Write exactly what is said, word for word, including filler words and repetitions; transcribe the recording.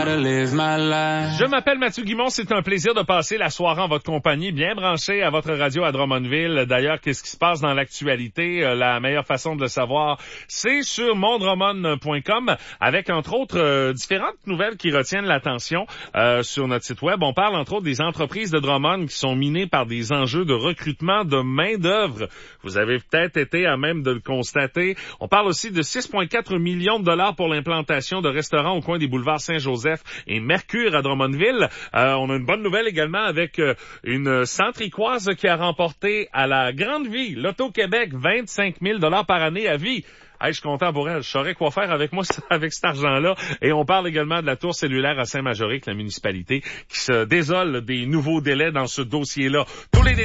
Je m'appelle Mathieu Guimond, c'est un plaisir de passer la soirée en votre compagnie, bien branché à votre radio à Drummondville. D'ailleurs, qu'est-ce qui se passe dans l'actualité? Euh, la meilleure façon de le savoir, c'est sur mon drummond point com, avec entre autres euh, différentes nouvelles qui retiennent l'attention euh, sur notre site web. On parle entre autres des entreprises de Drummond qui sont minées par des enjeux de recrutement de main-d'œuvre. Vous avez peut-être été à même de le constater. On parle aussi de six virgule quatre millions de dollars pour l'implantation de restaurants au coin des boulevards Saint-Joseph et Mercure à Drummondville. Euh, on a une bonne nouvelle également avec euh, une centricoise qui a remporté à la Grande Vie, l'Auto-Québec, vingt-cinq mille dollars par année à vie. Hey, je suis content pour elle. Je saurais quoi faire avec moi, avec cet argent-là. Et on parle également de la tour cellulaire à Saint-Majorique, la municipalité, qui se désole des nouveaux délais dans ce dossier-là. Tous les